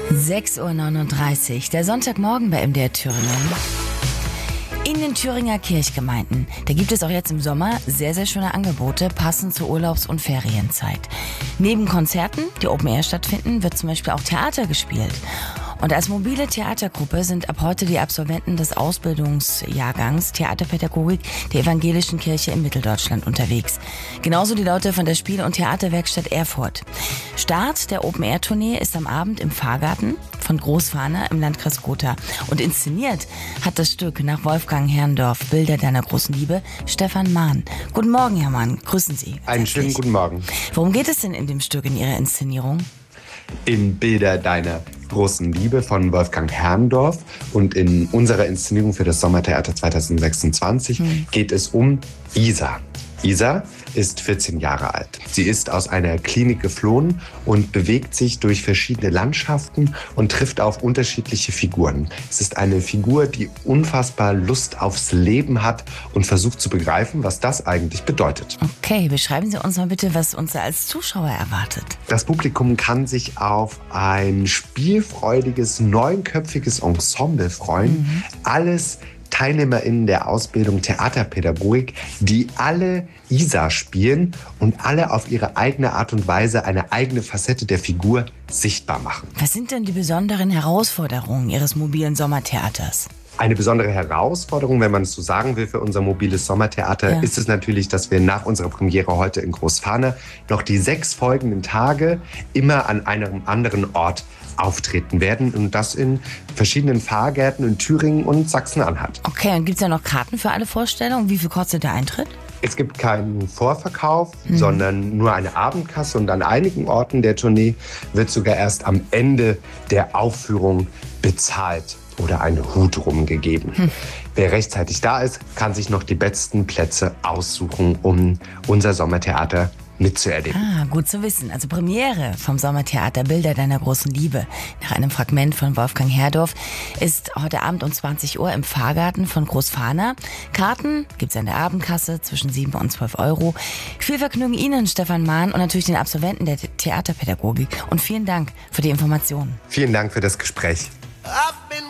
6:39 Uhr, der Sonntagmorgen bei MDR Thüringen. In den Thüringer Kirchgemeinden, da gibt es auch jetzt im Sommer sehr, sehr schöne Angebote, passend zur Urlaubs- und Ferienzeit. Neben Konzerten, die Open Air stattfinden, wird zum Beispiel auch Theater gespielt. Und als mobile Theatergruppe sind ab heute die Absolventen des Ausbildungsjahrgangs Theaterpädagogik der Evangelischen Kirche in Mitteldeutschland unterwegs. Genauso die Leute von der Spiel- und Theaterwerkstatt Erfurt. Start der Open-Air-Tournee ist am Abend im Pfarrgarten von Großfahna im Landkreis Gotha. Und inszeniert hat das Stück nach Wolfgang Herrndorff, Bilder deiner großen Liebe, Stefan Mahn. Guten Morgen, Herr Mahn. Grüßen Sie. Einen schönen guten Morgen. Worum geht es denn in dem Stück, in Ihrer Inszenierung? In Bilder deiner großen Liebe von Wolfgang Herrndorff und in unserer Inszenierung für das Sommertheater 2026 geht es um Isa. Isa ist 14 Jahre alt. Sie ist aus einer Klinik geflohen und bewegt sich durch verschiedene Landschaften und trifft auf unterschiedliche Figuren. Es ist eine Figur, die unfassbar Lust aufs Leben hat und versucht zu begreifen, was das eigentlich bedeutet. Okay, beschreiben Sie uns mal bitte, was uns da als Zuschauer erwartet. Das Publikum kann sich auf ein spielfreudiges, neunköpfiges Ensemble freuen. Alles TeilnehmerInnen der Ausbildung Theaterpädagogik, die alle Isa spielen und alle auf ihre eigene Art und Weise eine eigene Facette der Figur sichtbar machen. Was sind denn die besonderen Herausforderungen Ihres mobilen Sommertheaters? Eine besondere Herausforderung, wenn man es so sagen will, für unser mobiles Sommertheater, ist es natürlich, dass wir nach unserer Premiere heute in Großfahna noch die 6 folgenden Tage immer an einem anderen Ort auftreten werden und das in verschiedenen Fahrgärten in Thüringen und Sachsen-Anhalt. Okay, und gibt es ja noch Karten für alle Vorstellungen? Wie viel kostet der Eintritt? Es gibt keinen Vorverkauf, sondern nur eine Abendkasse und an einigen Orten der Tournee wird sogar erst am Ende der Aufführung bezahlt oder ein Hut rumgegeben. Wer rechtzeitig da ist, kann sich noch die besten Plätze aussuchen, um unser Sommertheater mitzuerleben. Ah, gut zu wissen. Also Premiere vom Sommertheater Bilder deiner großen Liebe nach einem Fragment von Wolfgang Herrndorff ist heute Abend um 20 Uhr im Pfarrgarten von Großfahna. Karten gibt's an der Abendkasse zwischen 7 und 12 Euro. Viel Vergnügen Ihnen, Stefan Mahn, und natürlich den Absolventen der Theaterpädagogik. Und vielen Dank für die Informationen. Vielen Dank für das Gespräch.